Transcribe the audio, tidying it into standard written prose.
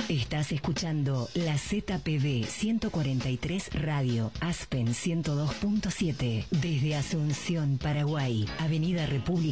Estás escuchando la ZPD 143 Radio, Aspen 102.7, desde Asunción, Paraguay, Avenida República